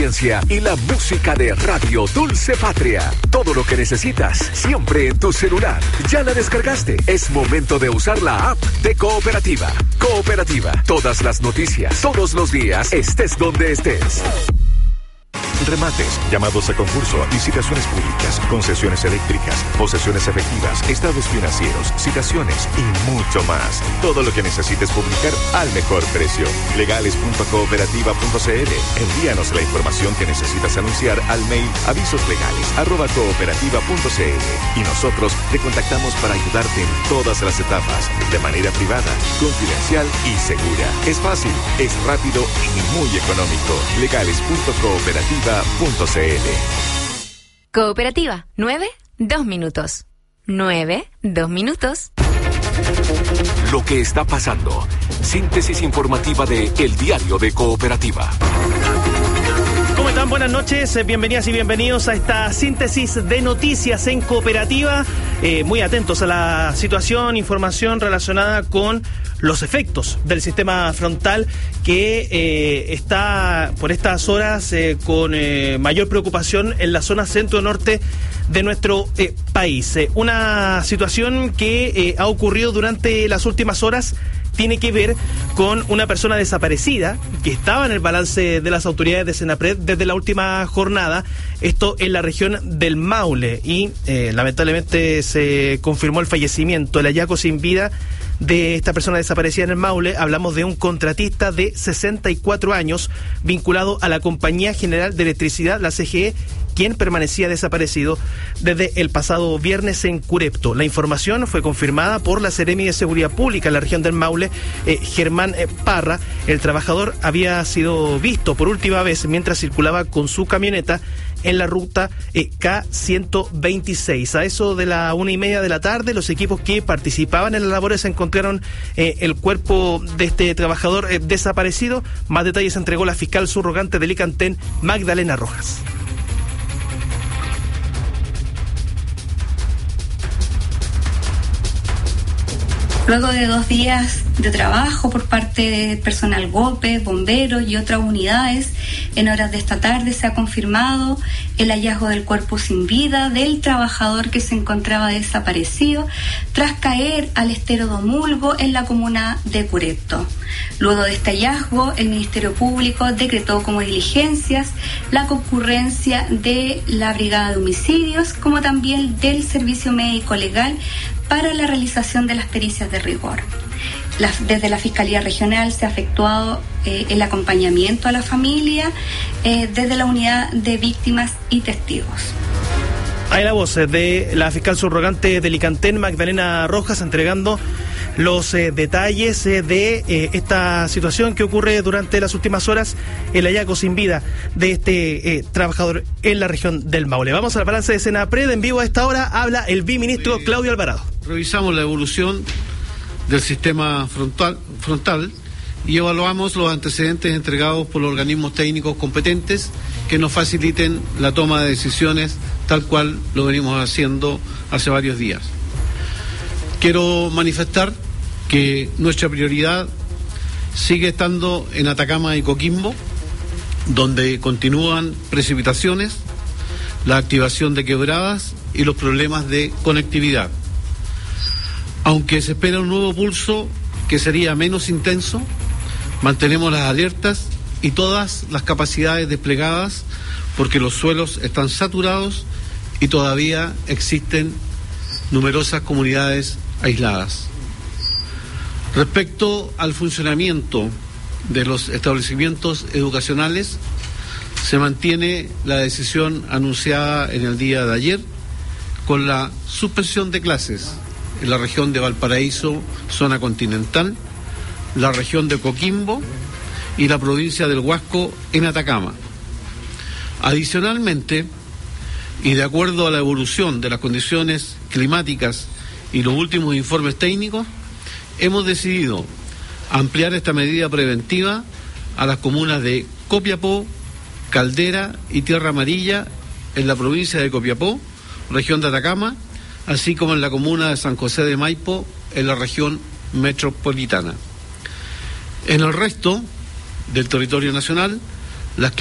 Y la música de Radio Dulce Patria. Todo lo que necesitas, siempre en tu celular. ¿Ya la descargaste? Es momento de usar la app de Cooperativa. Cooperativa. Todas las noticias, todos los días, estés donde estés. Remates, llamados a concurso, licitaciones públicas, concesiones eléctricas, posesiones efectivas, estados financieros, citaciones y mucho más. Todo lo que necesites publicar al mejor precio. Legales.cooperativa.cl. Envíanos la información que necesitas anunciar al mail avisoslegales@cooperativa.cl y nosotros te contactamos para ayudarte en todas las etapas, de manera privada, confidencial y segura. Es fácil, es rápido y muy económico. Legales.cooperativa.cl. Cooperativa, 9, 2 minutos. 9, 2 minutos. Lo que está pasando. Síntesis informativa de El Diario de Cooperativa. ¿Cómo están? Buenas noches, bienvenidas y bienvenidos a esta síntesis de noticias en Cooperativa. Muy atentos a la situación, información relacionada con los efectos del sistema frontal que está por estas horas con mayor preocupación en la zona centro-norte de nuestro país. Una situación que ha ocurrido durante las últimas horas. Tiene que ver con una persona desaparecida que estaba en el balance de las autoridades de Senapred desde la última jornada, esto en la región del Maule, y lamentablemente se confirmó el fallecimiento, el hallazgo sin vida de esta persona desaparecida en el Maule. Hablamos de un contratista de 64 años vinculado a la Compañía General de Electricidad, la CGE, quien permanecía desaparecido desde el pasado viernes en Curepto. La información fue confirmada por la Seremi de Seguridad Pública en la región del Maule, Germán Parra. El trabajador había sido visto por última vez mientras circulaba con su camioneta en la ruta K126. A eso de la 1:30 de la tarde, los equipos que participaban en las labores encontraron el cuerpo de este trabajador desaparecido. Más detalles entregó la fiscal subrogante del Licantén, Magdalena Rojas. Luego de 2 días de trabajo por parte de personal GOPE, bomberos y otras unidades, en horas de esta tarde se ha confirmado el hallazgo del cuerpo sin vida del trabajador que se encontraba desaparecido tras caer al estero Domulgo en la comuna de Curepto. Luego de este hallazgo, el Ministerio Público decretó como diligencias la concurrencia de la Brigada de Homicidios, como también del Servicio Médico Legal para la realización de las pericias de rigor. Desde la Fiscalía Regional se ha efectuado el acompañamiento a la familia desde la unidad de víctimas y testigos. Hay la voz de la fiscal subrogante del Licantén, Magdalena Rojas, entregando los detalles de esta situación que ocurre durante las últimas horas, el hallazgo sin vida de este trabajador en la región del Maule. Vamos al balance de Senapred. En vivo a esta hora habla el viceministro Claudio Alvarado. Revisamos la evolución del sistema frontal y evaluamos los antecedentes entregados por los organismos técnicos competentes que nos faciliten la toma de decisiones tal cual lo venimos haciendo hace varios días. Quiero manifestar que nuestra prioridad sigue estando en Atacama y Coquimbo, donde continúan precipitaciones, la activación de quebradas y los problemas de conectividad. Aunque se espera un nuevo pulso que sería menos intenso, mantenemos las alertas y todas las capacidades desplegadas porque los suelos están saturados y todavía existen numerosas comunidades aisladas. Respecto al funcionamiento de los establecimientos educacionales, se mantiene la decisión anunciada en el día de ayer con la suspensión de clases en la región de Valparaíso, zona continental, la región de Coquimbo y la provincia del Huasco en Atacama. Adicionalmente, y de acuerdo a la evolución de las condiciones climáticas y los últimos informes técnicos, hemos decidido ampliar esta medida preventiva a las comunas de Copiapó, Caldera y Tierra Amarilla en la provincia de Copiapó, región de Atacama, así como en la comuna de San José de Maipo, en la región metropolitana. En el resto del territorio nacional, las